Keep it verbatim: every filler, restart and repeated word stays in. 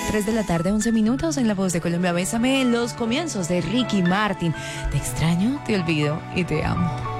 tres de la tarde, once minutos en La Voz de Colombia. Bésame en los comienzos de Ricky Martin. Te extraño, te olvido y te amo.